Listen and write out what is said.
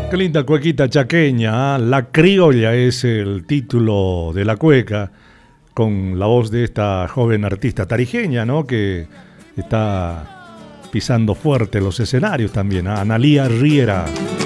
Qué linda cuequita chaqueña, ¿eh? La criolla es el título de la cueca, con la voz de esta joven artista tarijeña, ¿no? Que está pisando fuerte los escenarios también, ¿eh? Analía Riera.